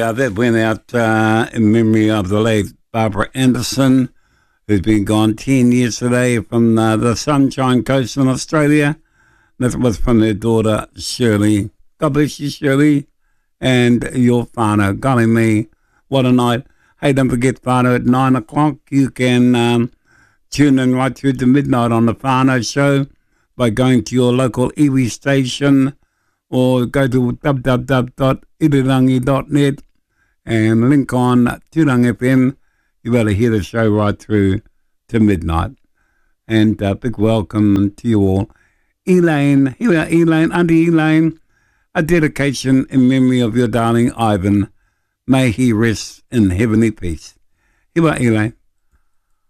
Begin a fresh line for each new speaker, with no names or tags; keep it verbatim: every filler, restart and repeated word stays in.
uh, that went out uh, in memory of the late Barbara Anderson, who's been gone ten years today from uh, the Sunshine Coast in Australia. That was from their daughter, Shirley. God bless you, Shirley, and your whānau. Golly me, what a night. Hey, don't forget, whānau, at nine o'clock, you can um, tune in right through to midnight on the Whānau Show by going to your local iwi station, or go to w w w dot irirangi dot net and link on Turang F M. You better hear the show right through to midnight. And a uh, big welcome to you all. Elaine, here we are, Elaine, Auntie Elaine, a dedication in memory of your darling Ivan. May he rest in heavenly peace. Here we are, Elaine.